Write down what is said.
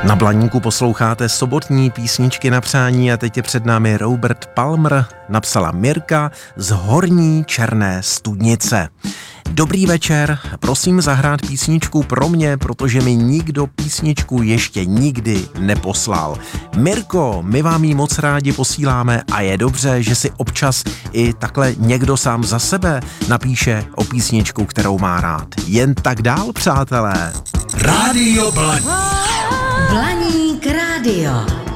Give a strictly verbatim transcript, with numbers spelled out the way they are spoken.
Na Blaníku posloucháte sobotní písničky na přání a teď je před námi Robert Palmer, napsala Mirka z Horní Černé Studnice. Dobrý večer, prosím zahrát písničku pro mě, protože mi nikdo písničku ještě nikdy neposlal. Mirko, my vám ji moc rádi posíláme a je dobře, že si občas i takhle někdo sám za sebe napíše o písničku, kterou má rád. Jen tak dál, přátelé. Rádio Blaník. Blaník rádio.